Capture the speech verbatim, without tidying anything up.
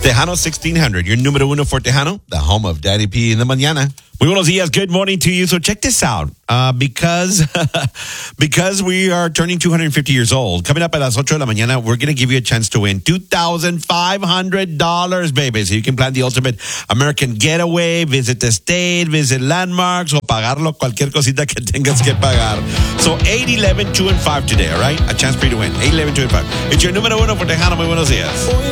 Tejano sixteen hundred, your número uno for Tejano, the home of Daddy P in the mañana. Muy buenos días. Good morning to you. So check this out. Uh, because because we are turning two hundred fifty years old, coming up at las ocho de la mañana, we're going to give you a chance to win two thousand five hundred dollars, baby. So you can plan the ultimate American getaway, visit the state, visit landmarks, o pagarlo cualquier cosita que tengas que pagar. So eight, eleven, two, and five today, all right? A chance for you to win. eight, eleven, two, and five. It's your número uno for Tejano. Muy buenos días.